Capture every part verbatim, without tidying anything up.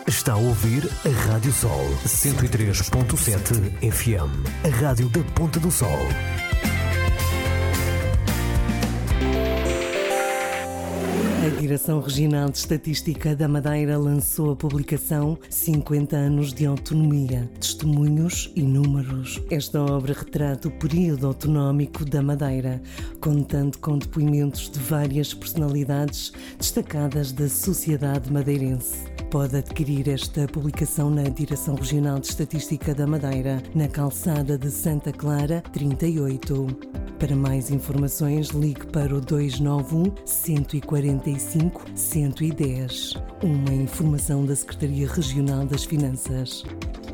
Está a ouvir a Rádio Sol cento e três ponto sete F M, a rádio da Ponta do Sol. A Direção Regional de Estatística da Madeira lançou a publicação cinquenta anos de Autonomia, Testemunhos e Números. Esta obra retrata o período autonómico da Madeira, contando com depoimentos de várias personalidades destacadas da sociedade madeirense. Pode adquirir esta publicação na Direção Regional de Estatística da Madeira, na calçada de Santa Clara, trinta e oito. Para mais informações, ligue para o dois nove um, um quatro cinco, um um zero. Uma informação da Secretaria Regional das Finanças.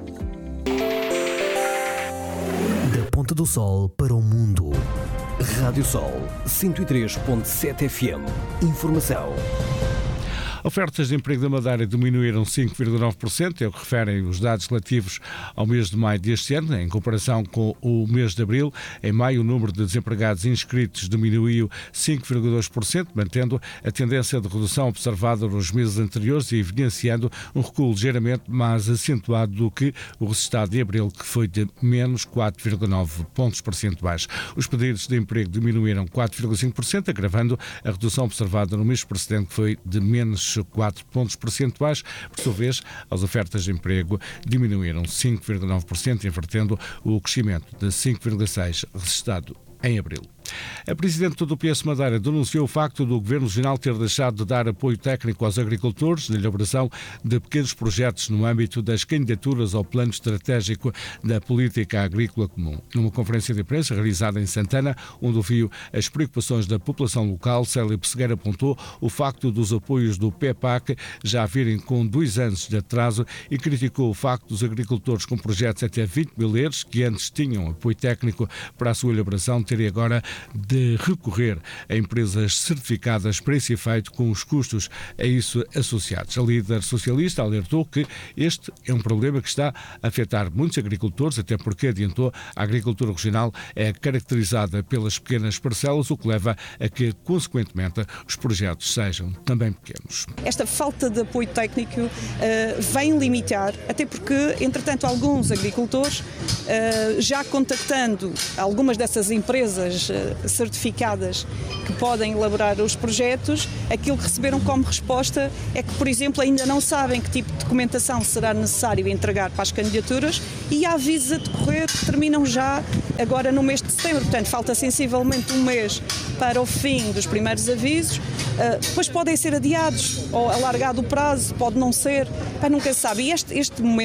Da Ponta do Sol para o mundo. Rádio Sol cento e três ponto sete F M. Informação. Ofertas de emprego da Madeira diminuíram cinco vírgula nove por cento, é o que referem os dados relativos ao mês de maio deste ano, em comparação com o mês de abril. Em maio, o número de desempregados inscritos diminuiu cinco vírgula dois por cento, mantendo a tendência de redução observada nos meses anteriores e evidenciando um recuo ligeiramente mais acentuado do que o resultado de abril, que foi de menos quatro vírgula nove pontos percentuais. Os pedidos de emprego diminuíram quatro vírgula cinco por cento, agravando a redução observada no mês precedente, que foi de menos quatro pontos percentuais. Por sua vez, as ofertas de emprego diminuíram cinco vírgula nove por cento, invertendo o crescimento de cinco vírgula seis por cento registrado em abril. A Presidente do P S Madeira denunciou o facto do Governo Regional ter deixado de dar apoio técnico aos agricultores na elaboração de pequenos projetos no âmbito das candidaturas ao Plano Estratégico da Política Agrícola Comum. Numa conferência de imprensa realizada em Santana, onde ouviu as preocupações da população local, Célia Pessegueira apontou o facto dos apoios do P E P A C já virem com dois anos de atraso e criticou o facto dos agricultores com projetos até vinte mil euros, que antes tinham apoio técnico para a sua elaboração, terem agora de recorrer a empresas certificadas para esse efeito, com os custos a isso associados. A líder socialista alertou que este é um problema que está a afetar muitos agricultores, até porque, adiantou, a agricultura regional é caracterizada pelas pequenas parcelas, o que leva a que, consequentemente, os projetos sejam também pequenos. Esta falta de apoio técnico uh, vem limitar, até porque, entretanto, alguns agricultores, uh, já contactando algumas dessas empresas uh, certificadas que podem elaborar os projetos, aquilo que receberam como resposta é que, por exemplo, ainda não sabem que tipo de documentação será necessário entregar para as candidaturas e há avisos a decorrer que terminam já agora no mês de setembro. Portanto, falta sensivelmente um mês para o fim dos primeiros avisos. Uh, depois podem ser adiados ou alargado o prazo, pode não ser, para nunca se sabe. E este, este momento